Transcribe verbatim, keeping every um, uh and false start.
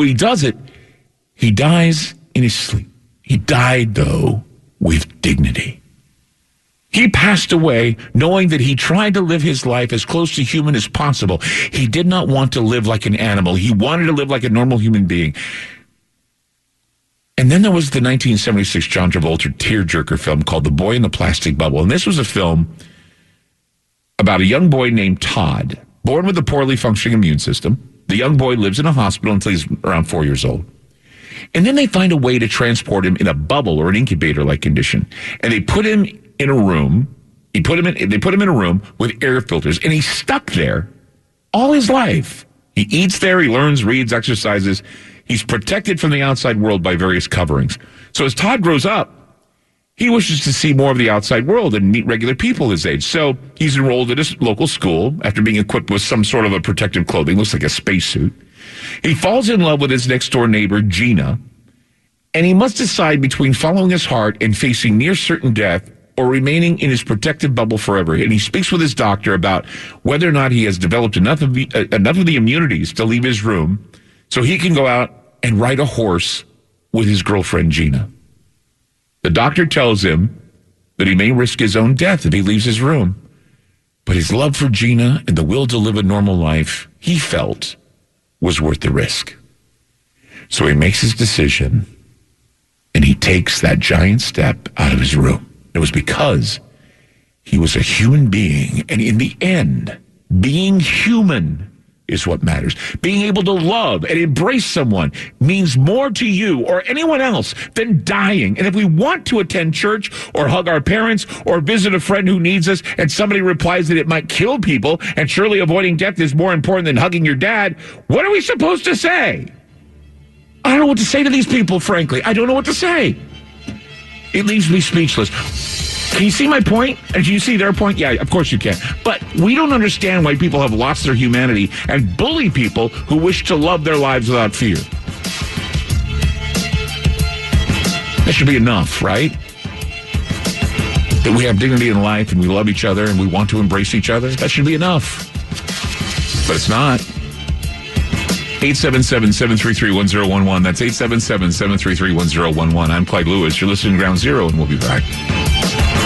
when he does it, he dies in his sleep. He died, though, with dignity. He passed away knowing that he tried to live his life as close to human as possible. He did not want to live like an animal. He wanted to live like a normal human being. And then there was the nineteen seventy-six John Travolta tearjerker film called The Boy in the Plastic Bubble. And this was a film about a young boy named Todd, born with a poorly functioning immune system. The young boy lives in a hospital until he's around four years old. And then they find a way to transport him in a bubble or an incubator-like condition. And they put him in a room. He put him in, they put him in a room with air filters. And he's stuck there all his life. He eats there. He learns, reads, exercises. He's protected from the outside world by various coverings. So as Todd grows up, he wishes to see more of the outside world and meet regular people his age. So he's enrolled at a local school after being equipped with some sort of a protective clothing. Looks like a spacesuit. He falls in love with his next-door neighbor, Gina, and he must decide between following his heart and facing near certain death or remaining in his protective bubble forever. And he speaks with his doctor about whether or not he has developed enough of the, uh, enough of the immunities to leave his room so he can go out and ride a horse with his girlfriend, Gina. The doctor tells him that he may risk his own death if he leaves his room. But his love for Gina and the will to live a normal life, he felt, was worth the risk. So he makes his decision, and he takes that giant step out of his room. It was because he was a human being, and in the end, being human is what matters. Being able to love and embrace someone means more to you or anyone else than dying. And if we want to attend church or hug our parents or visit a friend who needs us and somebody replies that it might kill people and surely avoiding death is more important than hugging your dad, what are we supposed to say? I don't know what to say to these people, frankly. I don't know what to say. It leaves me speechless. Can you see my point? And do you see their point? Yeah, of course you can. But we don't understand why people have lost their humanity and bully people who wish to love their lives without fear. That should be enough, right? That we have dignity in life and we love each other and we want to embrace each other. That should be enough. But it's not. eight seven seven, seven three three, one zero one one. That's eight seven seven, seven three three, one zero one one. I'm Clyde Lewis. You're listening to Ground Zero, and we'll be back.